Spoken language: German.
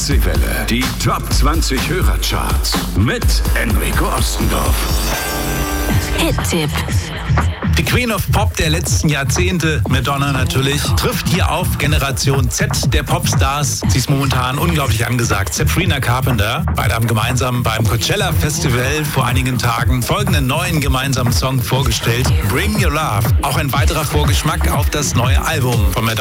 Welle. Die Top 20 Hörercharts mit Enrico Ostendorf. Hit-Tipp. Die Queen of Pop der letzten Jahrzehnte, Madonna natürlich, trifft hier auf Generation Z der Popstars. Sie ist momentan unglaublich angesagt. Sabrina Carpenter. Beide haben gemeinsam beim Coachella Festival vor einigen Tagen folgenden neuen gemeinsamen Song vorgestellt. Bring Your Love. Auch ein weiterer Vorgeschmack auf das neue Album von Madonna.